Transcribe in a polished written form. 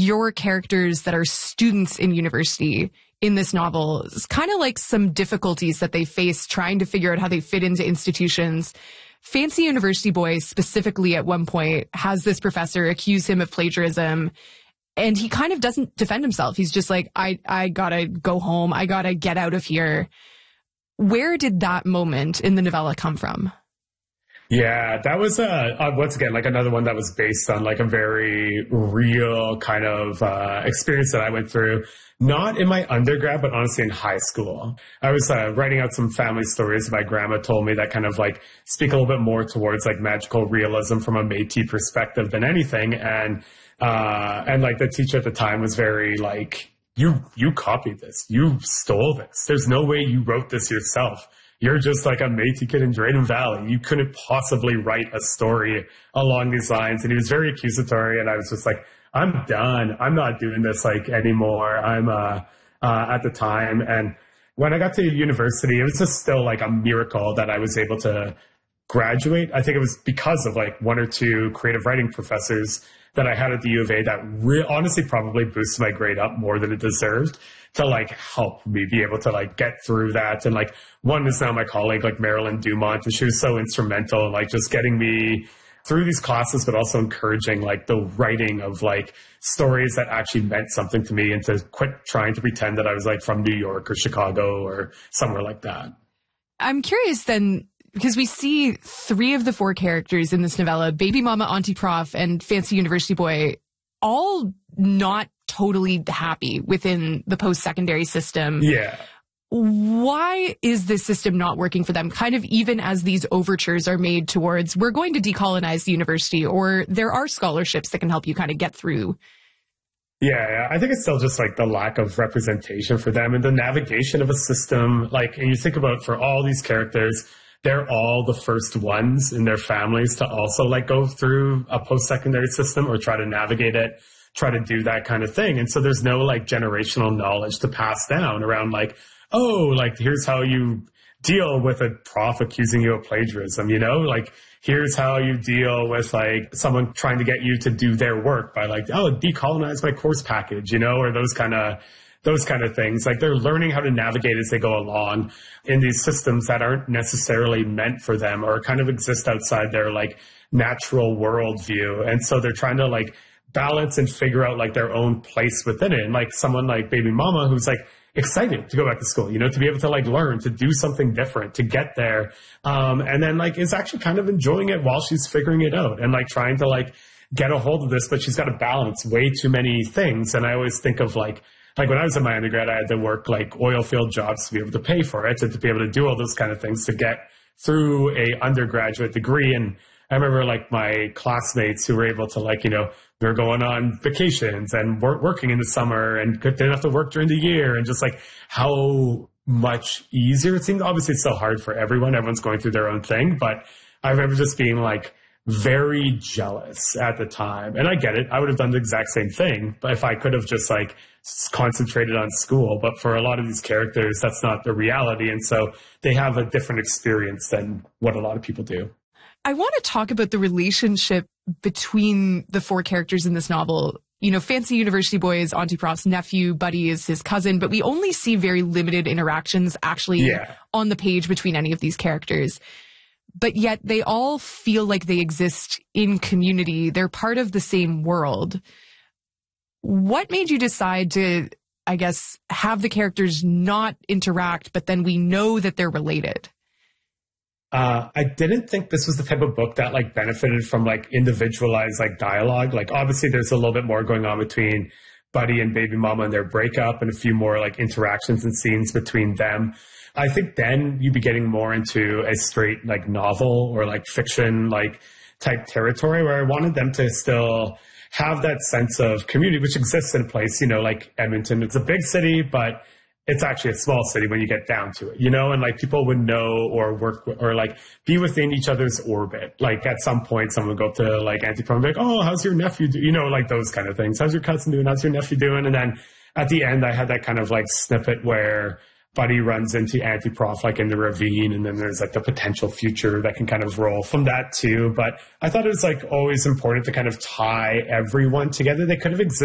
your characters that are students in university in this novel is kind of like some difficulties that they face trying to figure out how they fit into institutions. Fancy University Boy specifically at one point has this professor accuse him of plagiarism, and he kind of doesn't defend himself. He's just like, I gotta go home. I gotta get out of here. Where did that moment in the novella come from? Yeah, that was once again like another one that was based on like a very real kind of experience that I went through, not in my undergrad, but honestly in high school. I was writing out some family stories my grandma told me that kind of like speak a little bit more towards like magical realism from a Métis perspective than anything, and like the teacher at the time was very like, you copied this, you stole this. There's no way you wrote this yourself. You're just like a Métis kid in Drayton Valley. You couldn't possibly write a story along these lines. And he was very accusatory. And I was just like, I'm done. I'm not doing this like anymore. I'm at the time. And when I got to university, it was just still like a miracle that I was able to graduate. I think it was because of like one or two creative writing professors that I had at the U of A that honestly probably boosted my grade up more than it deserved, to like help me be able to like get through that. And like one is now my colleague, like Marilyn Dumont, and she was so instrumental in like just getting me through these classes, but also encouraging like the writing of like stories that actually meant something to me, and to quit trying to pretend that I was like from New York or Chicago or somewhere like that. I'm curious then, because we see 3 of the 4 characters in this novella, Baby Mama, Auntie Prof, and Fancy University Boy, all not totally happy within the post-secondary system. Yeah. Why is this system not working for them? Kind of even as these overtures are made towards, we're going to decolonize the university, or there are scholarships that can help you kind of get through. Yeah, I think it's still just like the lack of representation for them and the navigation of a system. Like, and you think about for all these characters, they're all the first ones in their families to also like go through a post-secondary system or try to navigate it, try to do that kind of thing. And so there's no like generational knowledge to pass down around like, oh, like here's how you deal with a prof accusing you of plagiarism, you know, like here's how you deal with like someone trying to get you to do their work by like, oh, decolonize my course package, you know, or those kind of things. Like they're learning how to navigate as they go along in these systems that aren't necessarily meant for them or kind of exist outside their like natural worldview. And so they're trying to like balance and figure out like their own place within it. And like someone like Baby Mama, who's like excited to go back to school, you know, to be able to like learn, to do something different, to get there. And then like is actually kind of enjoying it while she's figuring it out and like trying to like get a hold of this, but she's got to balance way too many things. And I always think of like when I was in my undergrad, I had to work like oil field jobs to be able to pay for it and to be able to do all those kind of things to get through a undergraduate degree. And I remember like my classmates who were able to like, you know, they're going on vacations and working in the summer and didn't have to work during the year, and just like how much easier it seemed. Obviously it's so hard for everyone. Everyone's going through their own thing, but I remember just being like very jealous at the time. And I get it. I would have done the exact same thing, but if I could have just like concentrated on school. But for a lot of these characters, that's not the reality. And so they have a different experience than what a lot of people do. I want to talk about the relationship between the 4 characters in this novel. You know, Fancy University Boy is Auntie Prof's nephew, Buddy is his cousin, but we only see very limited interactions actually on the page between any of these characters. But yet they all feel like they exist in community. They're part of the same world. What made you decide to, I guess, have the characters not interact, but then we know that they're related? I didn't think this was the type of book that like benefited from like individualized like dialogue. Like obviously there's a little bit more going on between Buddy and Baby Mama and their breakup, and a few more like interactions and scenes between them. I think then you'd be getting more into a straight like novel or like fiction like type territory, where I wanted them to still have that sense of community, which exists in a place, you know, like Edmonton. It's a big city, but it's actually a small city when you get down to it, you know, and like people would know or work with, or like be within each other's orbit. Like at some point, someone would go up to like Auntie Prom and be like, oh, how's your nephew doing? You know, like those kind of things. How's your cousin doing? How's your nephew doing? And then at the end, I had that kind of like snippet where Buddy runs into Auntie Prof like in the ravine, and then there's like the potential future that can kind of roll from that too. But I thought it was like always important to kind of tie everyone together. They could have existed